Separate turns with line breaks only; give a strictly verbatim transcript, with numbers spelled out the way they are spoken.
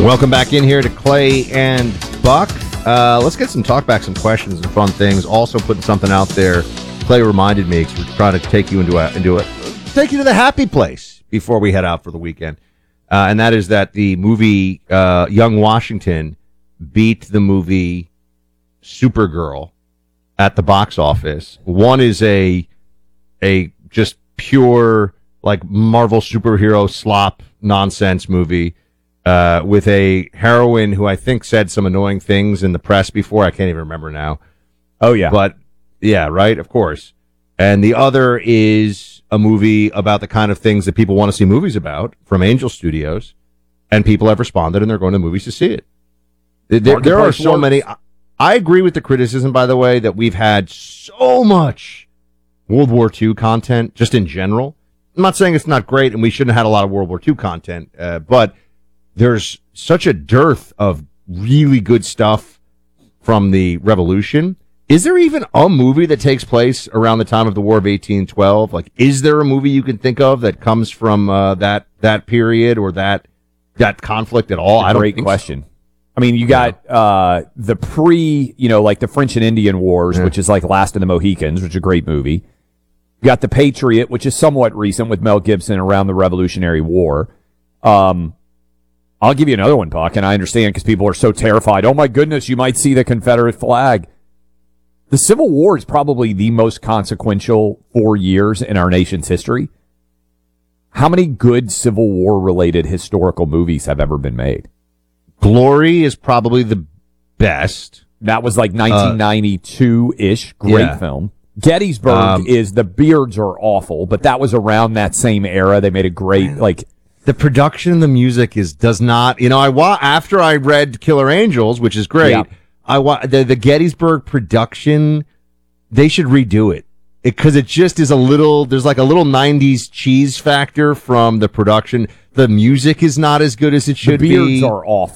Welcome back in here to Clay and Buck. Uh, let's get some talk back, some questions and fun things. Also putting something out there. Clay reminded me because we're trying to take you into a, into a take you to the happy place before we head out for the weekend, uh, and that is that the movie uh, Young Washington beat the movie Supergirl at the box office. One is a a just pure like Marvel superhero slop nonsense movie. Uh, with a heroine who I think said some annoying things in the press before. I can't even remember now.
Oh, yeah.
But, yeah, right, of course. And the other is a movie about the kind of things that people want to see movies about from Angel Studios, and people have responded, and they're going to movies to see it. There, there are so many. I agree with the criticism, by the way, that we've had so much World War Two content, just in general. I'm not saying it's not great, and we shouldn't have had a lot of World War Two content, uh, but there's such a dearth of really good stuff from the Revolution. Is there even a movie that takes place around the time of the War of eighteen twelve? Like, is there a movie you can think of that comes from uh, that that period or that that conflict at all? I don't
Great
think
question.
So.
I mean, you got uh, the pre, you know, like the French and Indian Wars, yeah. which is like Last of the Mohicans, which is a great movie. You got The Patriot, which is somewhat recent with Mel Gibson around the Revolutionary War. Um, I'll give you another one, Puck, and I understand because people are so terrified. Oh, my goodness, you might see the Confederate flag. The Civil War is probably the most consequential four years in our nation's history. How many good Civil War-related historical movies have ever been made?
Glory is probably the best.
That was like nineteen ninety-two-ish. Great
yeah.
film. Gettysburg um, is, the beards are awful, but that was around that same era. They made a great, like...
The production and the music is does not, you know, I wa- after I read Killer Angels, which is great, yeah. I wa- the, the Gettysburg production, they should redo it. Because it, it just is a little, there's like a little nineties cheese factor from the production. The music is not as good as it should be.
The beards
be.
are awful.